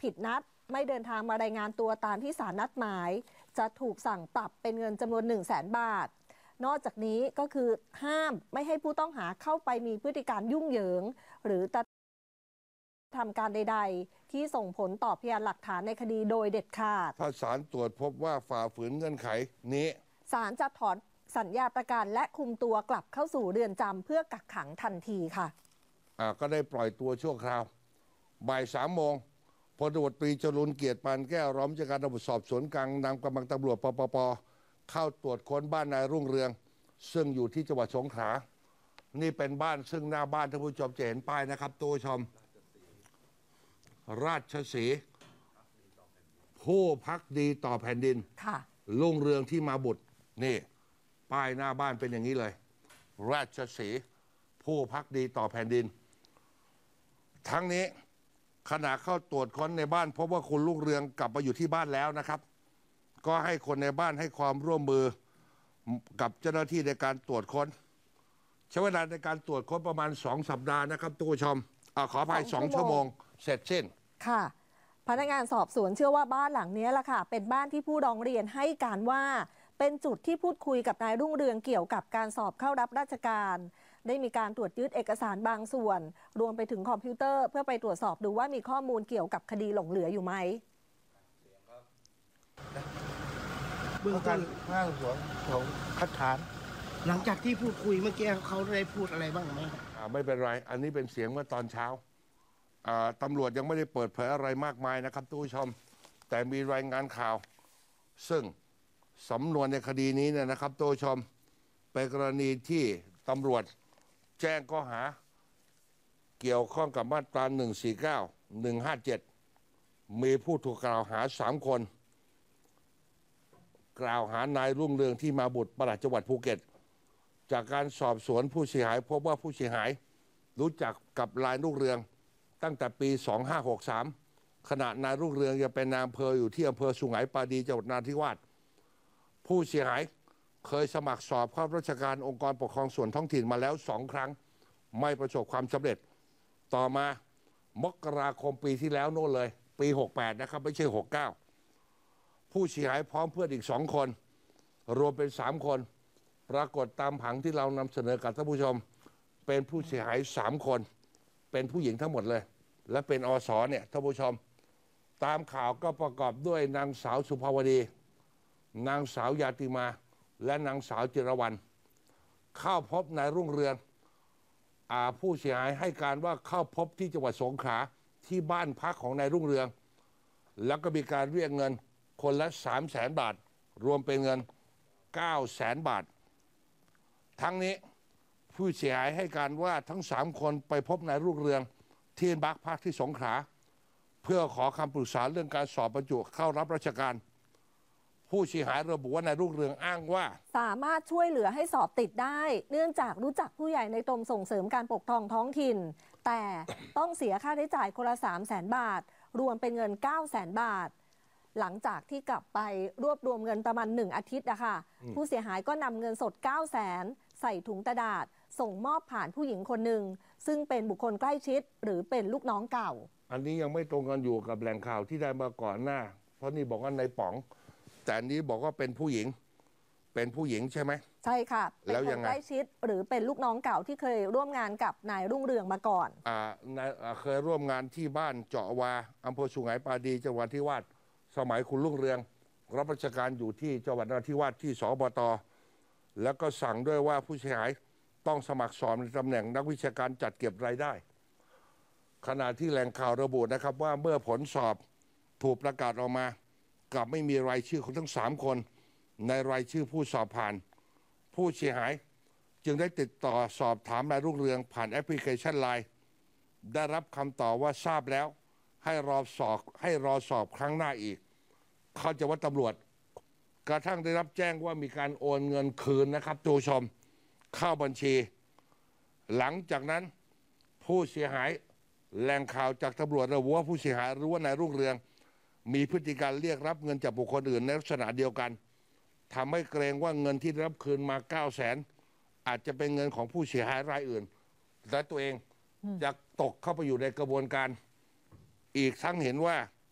ผิดนัดไม่เดินทางมารายงานตัวตามที่ศาลนัดหมายจะถูกสั่งปรับเป็นเงินจำนวน 100,000 บาทนอกจากนี้ก็คือห้ามไม่ให้ผู้ต้องหาเข้าไปมีพฤติการยุ่งเหยิงหรือทำการใดๆที่ส่งผลต่อพยานหลักฐานในคดีโดยเด็ดขาดถ้าศาลตรวจพบว่าฝ่าฝืนเงื่อนไขนี้ศาลจะถอนสัญญาประกันและคุมตัวกลับเข้าสู่เรือนจำเพื่อกักขังทันทีค่ะก็ได้ปล่อยตัวชั่วคราวบ่าย 3 โมงพลตำรวจตรีจรุนเกียรติปานแก้วรองผู้จัดการตำรวจสอบสวนกลางนำกำลังตำรวจปป.เข้าตรวจค้นบ้านนายรุ่งเรืองซึ่งอยู่ที่จังหวัดสงขลานี่เป็นบ้านซึ่งหน้าบ้านท่านผู้ชมจะเห็นป้ายนะครับตัวชมราชสีห์ผู้พักดีต่อแผ่นดินรุ่งเรืองที่มาบุตรนี่ป้ายหน้าบ้านเป็นอย่างนี้เลยราชสีห์ผู้พักดีต่อแผ่นดินทั้งนี้ขณะเข้าตรวจค้นในบ้านพบว่าคุณรุ่งเรืองกลับมาอยู่ที่บ้านแล้วนะครับก็ให้คนในบ้านให้ความร่วมมือกับเจ้าหน้าที่ในการตรวจค้นใช้เวลาในการตรวจค้นประมาณ2 สัปดาห์นะครับทุกผู้ชมขออภัย2 ชั่วโมงเสร็จสิ้นค่ะพนักงานสอบสวนเชื่อว่าบ้านหลังนี้แหละค่ะเป็นบ้านที่ผู้ร้องเรียนให้การว่าเป็นจุดที่พูดคุยกับนายรุ่งเรืองเกี่ยวกับการสอบเข้ารับราชการได้มีการตรวจยึดเอกสารบางส่วนรวมไปถึงคอมพิวเตอร์เพื่อไปตรวจสอบดูว่ามีข้อมูลเกี่ยวกับคดีหลงเหลืออยู่ไหมเบื้องต้นห้างสวนของคัดค้านหลังจากที่พูดคุยเมื่อกี้เขาได้พูดอะไรบ้างไหมไม่เป็นไรอันนี้เป็นเสียงเมื่อตอนเช้าตำรวจยังไม่ได้เปิดเผยอะไรมากมายนะครับทุกผู้ชมแต่มีรายงานข่าวซึ่งสำนวนในคดีนี้เนี่ยนะครับทุกผู้ชมเป็นกรณีที่ตำรวจแจ้งข้อหาเกี่ยวข้องกับมาตรา149 157มีผู้ถูกกล่าวหา3 คนกล่าวหานายรุ่งเรืองที่มาบุตรปลัดจังหวัดภูเก็ตจากการสอบสวนผู้เสียหายพบว่าผู้เสียหายรู้จักกับนายรุ่งเรืองตั้งแต่ปี 2563 ขณะนายรุ่งเรืองยังเป็นนายอำเภออยู่ที่อำเภอสุไหงปาดีจังหวัดนราธิวาสผู้เสียหายเคยสมัครสอบเข้าราชการองค์กรปกครองส่วนท้องถิ่นมาแล้ว2 ครั้งไม่ประสบความสำเร็จต่อมามกราคมปีที่แล้วโน่นเลยปี68นะครับไม่ใช่69ผู้เสียหายพร้อมเพื่อนอีก2 คนรวมเป็น3 คนปรากฏตามผังที่เรานำเสนอกับท่านผู้ชมเป็นผู้เสียหาย3 คนเป็นผู้หญิงทั้งหมดเลยและเป็นอสเนี่ยท่านผู้ชมตามข่าวก็ประกอบด้วยนางสาวสุภาวดีนางสาวยาติมาและนางสาวจิรวรรณเข้าพบนายรุ่งเรืองผู้เสียหายให้การว่าเข้าพบที่จังหวัดสงขลาที่บ้านพักของนายรุ่งเรืองแล้วก็มีการเรียกเงินคนละ300,000 บาทรวมเป็นเงิน900,000 บาททั้งนี้ผู้เสียหายให้การว่าทั้ง3 คนไปพบนายรุ่งเรืองที่บ้านพักที่สงขลาเพื่อขอคำปรึกษาเรื่องการสอบบรรจุเข้ารับราชการผู้เสียหายระบุว่านายรุ่งเรืองอ้างว่าสามารถช่วยเหลือให้สอบติดได้เนื่องจากรู้จักผู้ใหญ่ในกรมส่งเสริมการปกครองท้องถิ่นแต่ต้องเสียค่าใช้จ่ายคนละ300,000 บาทรวมเป็นเงิน900,000 บาทหลังจากที่กลับไปรวบรวมเงินประมาณ1 อาทิตย์นะคะผู้เสียหายก็นำเงินสด900,000ใส่ถุงกระดาษส่งมอบผ่านผู้หญิงคนหนึ่งซึ่งเป็นบุคคลใกล้ชิดหรือเป็นลูกน้องเก่าอันนี้ยังไม่ตรงกันอยู่กับแหล่งข่าวที่ได้มาก่อนหน้าเพราะนี่บอกว่าในป๋องแต่อันนี้บอกว่าเป็นผู้หญิงใช่ไหมใช่ค่ะเป็นคนใกล้ชิดหรือเป็นลูกน้องเก่าที่เคยร่วมงานกับนายรุ่งเรืองมาก่อนเคยร่วมงานที่บ้านเจาะวาอำเภอสุไหงปาดีจังหวัดนราธิวาสสมัยคุณรุ่งเรืองรับราชการอยู่ที่จังหวัดนราธิวาสที่สบต.แล้วก็สั่งด้วยว่าผู้เสียหายต้องสมัครสอบในตำแหน่งนักวิชาการจัดเก็บรายได้ขณะที่แหล่งข่าวระบุนะครับว่าเมื่อผลสอบถูกประกาศออกมากลับไม่มีรายชื่อของทั้ง3 คนในรายชื่อผู้สอบผ่านผู้เสียหายจึงได้ติดต่อสอบถามนายรุ่งเรืองผ่านแอปพลิเคชัน LINE ได้รับคำตอบว่าทราบแล้วให้รอสอบครั้งหน้าอีกเข้าใจว่าตำรวจกระทั่งได้รับแจ้งว่ามีการโอนเงินคืนนะครับทุกผู้ชมเข้าบัญชีหลังจากนั้นผู้เสียหายแหล่งข่าวจากตำรวจระบุว่าผู้เสียหายรู้ว่านายรุ่งเรืองมีพฤติการเรียกรับเงินจากบุคคลอื่นในลักษณะเดียวกันทำให้เกรงว่าเงินที่ได้รับคืนมา900,000อาจจะเป็นเงินของผู้เสียหายรายอื่นและตัวเองจะตกเข้าไปอยู่ในกระบวนการอีกทั้งเห็นว่า